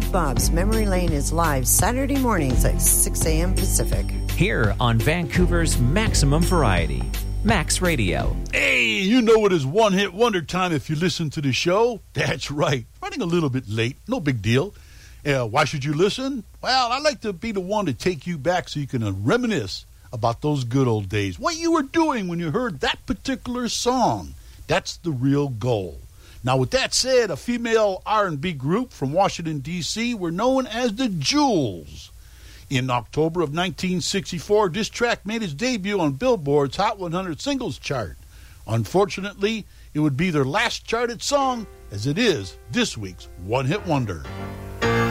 Big Bob's Memory Lane is live Saturday mornings at 6 a.m. Pacific. Here on Vancouver's Maximum Variety, Max Radio. Hey, you know it is one-hit wonder time if you listen to the show. That's right. Running a little bit late. No big deal. Why should you listen? Well, I like to be the one to take you back so you can reminisce about those good old days. What you were doing when you heard that particular song. That's the real goal. Now, with that said, a female R&B group from Washington, D.C. were known as the Jewels. In October of 1964, this track made its debut on Billboard's Hot 100 Singles chart. Unfortunately, it would be their last charted song, as it is this week's One Hit Wonder.